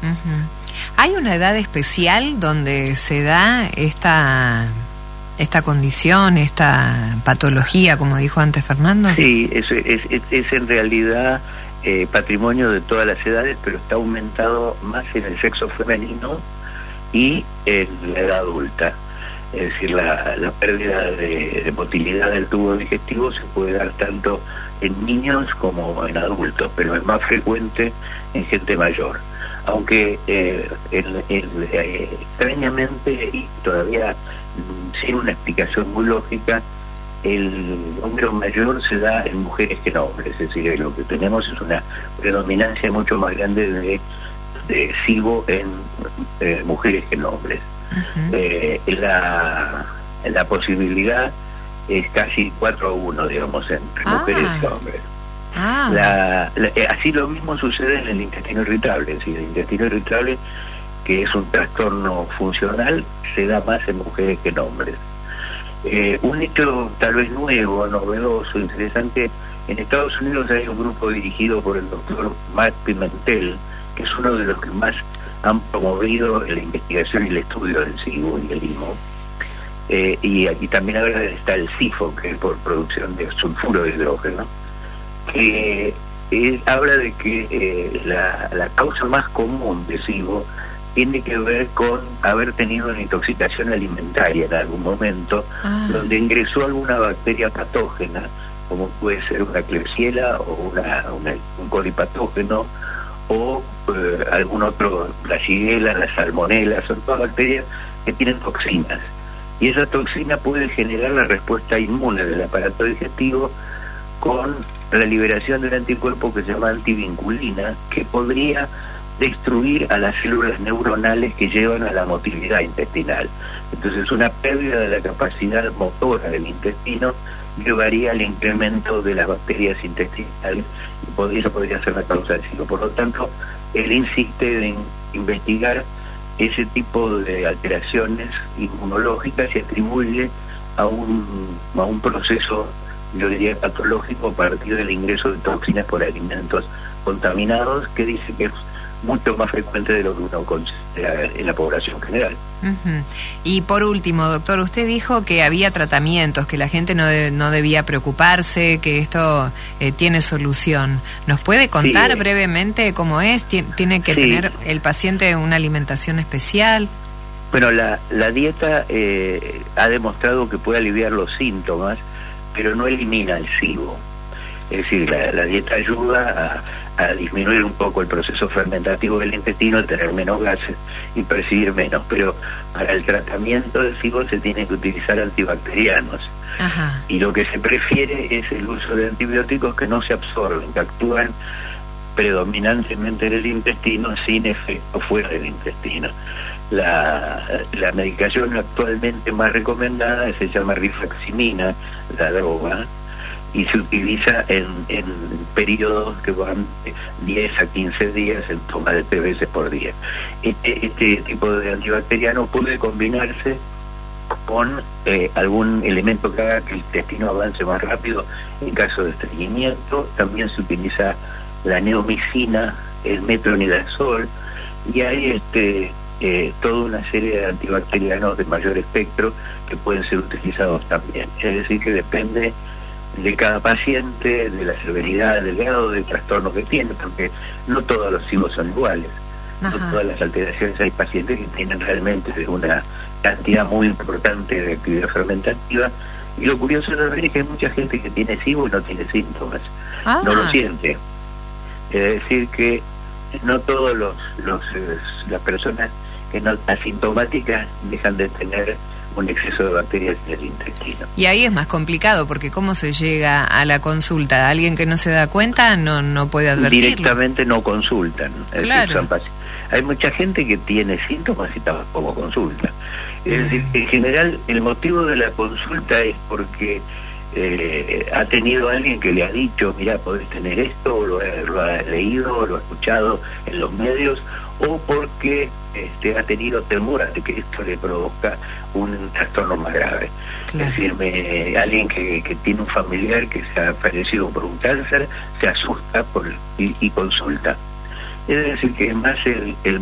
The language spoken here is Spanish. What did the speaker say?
Uh-huh. ¿Hay una edad especial donde se da esta condición, esta patología, como dijo antes Fernando? Sí, es en realidad patrimonio de todas las edades, pero está aumentado más en el sexo femenino y en la edad adulta. Es decir, la pérdida de motilidad del tubo digestivo se puede dar tanto en niños como en adultos, pero es más frecuente en gente mayor. Aunque extrañamente, y todavía sin una explicación muy lógica, el número mayor se da en mujeres que en hombres. Es decir, lo que tenemos es una predominancia mucho más grande de SIBO en mujeres que en hombres. Uh-huh. La posibilidad es casi 4-1, digamos, entre mujeres y hombres. Así lo mismo sucede en el intestino irritable. Es decir, el intestino irritable, que es un trastorno funcional, se da más en mujeres que en hombres. Un hecho tal vez nuevo, novedoso, interesante: en Estados Unidos hay un grupo dirigido por el doctor Matt Pimentel, que es uno de los que más han promovido la investigación y el estudio del SIBO y el IMO. Y aquí también ahora está el SIFO, que es por producción de sulfuro de hidrógeno, que habla de que la causa más común de SIBO tiene que ver con haber tenido una intoxicación alimentaria en algún momento, donde ingresó alguna bacteria patógena, como puede ser una Klebsiella o un colipatógeno, o algún otro, la Shigella, la Salmonella. Son todas bacterias que tienen toxinas, y esa toxina puede generar la respuesta inmune del aparato digestivo con la liberación de un anticuerpo que se llama antivinculina, que podría destruir a las células neuronales que llevan a la motilidad intestinal. Entonces, una pérdida de la capacidad motora del intestino llevaría al incremento de las bacterias intestinales, y eso podría ser la causa del SIBO. Por lo tanto, él insiste en investigar ese tipo de alteraciones inmunológicas y atribuye a un proceso, yo diría, patológico a partir del ingreso de toxinas por alimentos contaminados, que dice que es mucho más frecuente de lo que uno considera en la población general. Uh-huh. Y por último, doctor, usted dijo que había tratamientos, que la gente no debía preocuparse, que esto tiene solución. ¿Nos puede contar brevemente cómo es? ¿Tiene que tener el paciente una alimentación especial? Bueno, la dieta ha demostrado que puede aliviar los síntomas, pero no elimina el SIBO. Es decir, la dieta ayuda a disminuir un poco el proceso fermentativo del intestino, tener menos gases y percibir menos, pero para el tratamiento del SIBO se tienen que utilizar antibacterianos. Ajá. Y lo que se prefiere es el uso de antibióticos que no se absorben, que actúan predominantemente en el intestino sin efecto fuera del intestino. La medicación actualmente más recomendada se llama rifaximina, la droga, y se utiliza en periodos que van de 10 a 15 días en toma de 3 veces por día. Este tipo de antibacteriano puede combinarse con algún elemento que haga que el intestino avance más rápido en caso de estreñimiento. También se utiliza la neomicina, el metronidazol, y hay toda una serie de antibacterianos de mayor espectro que pueden ser utilizados también. Es decir, que depende de cada paciente, de la severidad, del grado de trastorno que tiene, porque no todos los SIBOs son iguales. Ajá. No todas las alteraciones. Hay pacientes que tienen realmente una cantidad muy importante de actividad fermentativa, y lo curioso también es que hay mucha gente que tiene SIBO y no tiene síntomas, no lo siente. Es decir, que no todos las personas que no asintomáticas dejan de tener un exceso de bacterias en el intestino. Y ahí es más complicado, porque ¿cómo se llega a la consulta? ¿Alguien que no se da cuenta no puede advertirlo? Directamente no consultan. Claro. Hay mucha gente que tiene síntomas y tampoco consulta. Es decir, en general el motivo de la consulta es porque ha tenido alguien que le ha dicho, mira, podés tener esto, o lo ha leído, o lo ha escuchado en los medios, o porque ha tenido temor de que esto le provoca un trastorno más grave. Claro. Es decir, alguien que tiene un familiar que se ha fallecido por un cáncer se asusta y consulta. Es decir, que es más el